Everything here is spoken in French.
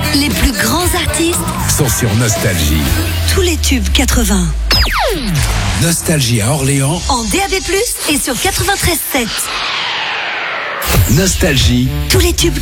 Les plus grands artistes sont sur Nostalgie. Tous les tubes 80. Nostalgie à Orléans. En DAB+, et sur 93.7. Nostalgie. Tous les tubes